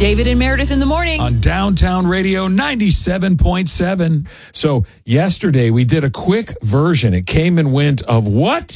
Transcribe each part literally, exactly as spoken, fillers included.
David and Meredith in the morning. On Downtown Radio ninety-seven point seven. So yesterday we did a quick version. It came and went of what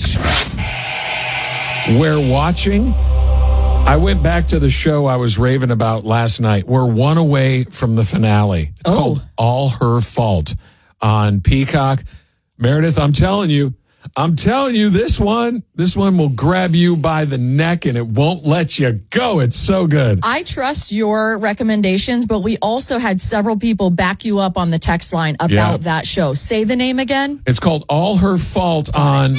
we're watching. I went back to the show I was raving about last night. We're one away from the finale. It's Oh. called All Her Fault on Peacock. Meredith, I'm telling you, I'm telling you, this one, this one will grab you by the neck and it won't let you go. It's so good. I trust your recommendations, but we also had several people back you up on the text line about Yeah. that show. Say the name again. It's called All Her Fault on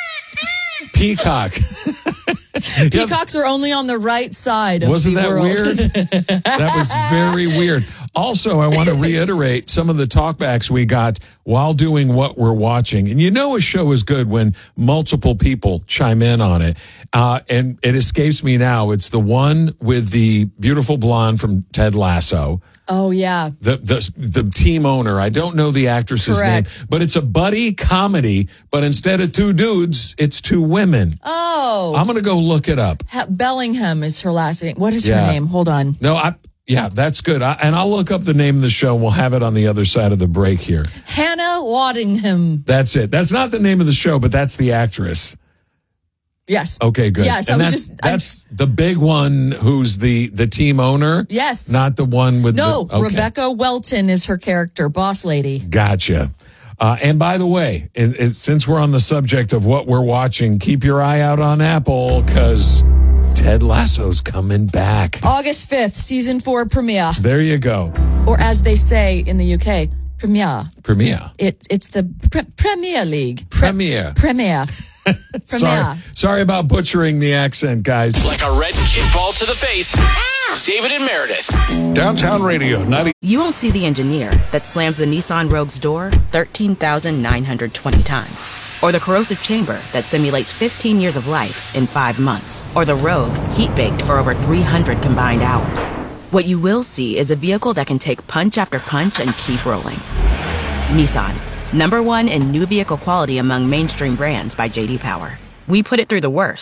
Peacock. Peacocks are only on the right side of Wasn't that SeaWorld. weird? That was very weird. Also, I want to reiterate some of the talkbacks we got while doing what we're watching. And you know a show is good when multiple people chime in on it. Uh, and it escapes me now. It's the one with the beautiful blonde from Ted Lasso. Oh, yeah. The, the the team owner. I don't know the actress's Correct. name, but it's a buddy comedy. But instead of two dudes, it's two women. Oh. I'm going to go look it up. Ha- Bellingham is her last name. What is Yeah. her name? Hold on. No, I yeah, that's good. I, and I'll look up the name of the show and we'll have it on the other side of the break here. Hannah Waddingham. That's it. That's not the name of the show, but that's the actress. Yes. Okay, good. Yes, I and was that's, just- I'm- that's the big one who's the the team owner. Yes. Not the one with No, the, okay. Rebecca Welton is her character, boss lady. Gotcha. Uh, and by the way, it, it, since we're on the subject of what we're watching, keep your eye out on Apple because Ted Lasso's coming back. August fifth, season four premiere. There you go. Or as they say in the U K, premiere. Premiere. It, it's the pre- Premier League. Pre- Premiere. Premier. Sorry, Premiere. sorry about butchering the accent, guys. Like a red kickball to the face. David and Meredith. Downtown Radio ninety. You won't see the engineer that slams the Nissan Rogue's door thirteen thousand nine hundred twenty times. Or the corrosive chamber that simulates fifteen years of life in five months. Or the Rogue heat-baked for over three hundred combined hours. What you will see is a vehicle that can take punch after punch and keep rolling. Nissan, number one in new vehicle quality among mainstream brands by J D Power. We put it through the worst